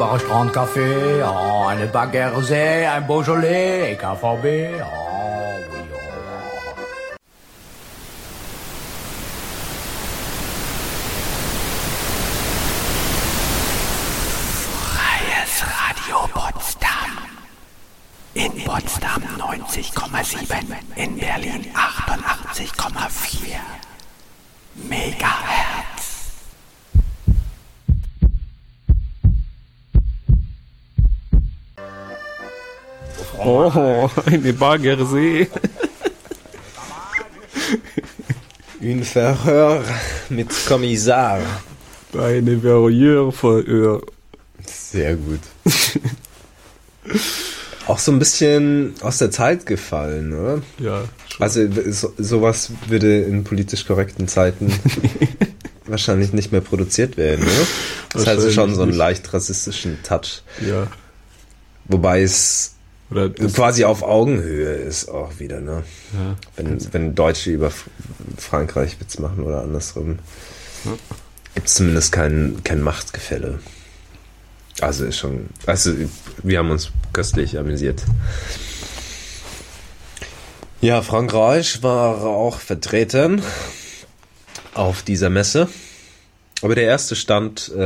Strandcafé, oh, eine Baguette Rosé, ein Beaujolais, KVB, oh, oui, oh. Freies Radio Potsdam. In Potsdam 90,7, in Berlin 88,4 Megahertz. Oh, eine Baguette Rosé. Un Verhör mit Kommissar. Eine Verhör. Sehr gut. Auch so ein bisschen aus der Zeit gefallen, oder? Ja. Schon. Also sowas würde in politisch korrekten Zeiten wahrscheinlich nicht mehr produziert werden, oder? Das hat also schon so einen leicht rassistischen Touch. Ja. Wobei es quasi auf Augenhöhe ist auch wieder, ne? Ja. Wenn Deutsche über Frankreich Witz machen oder andersrum, gibt es zumindest kein Machtgefälle. Also wir haben uns köstlich amüsiert. Ja, Frankreich war auch vertreten auf dieser Messe. Aber der erste Stand